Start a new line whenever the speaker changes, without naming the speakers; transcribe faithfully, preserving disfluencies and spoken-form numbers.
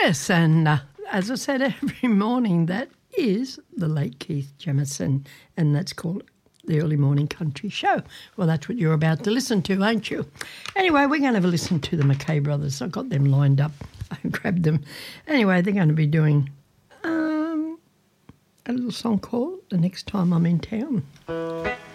Yes, and uh, as I said every morning, that is the late Keith Jemison, and that's called the Early Morning Country Show. Well, that's what you're about to listen to, aren't you? Anyway, we're going to have a listen to the McKay Brothers. I've got them lined up. I grabbed them. Anyway, they're going to be doing um, a little song called The Next Time I'm in Town.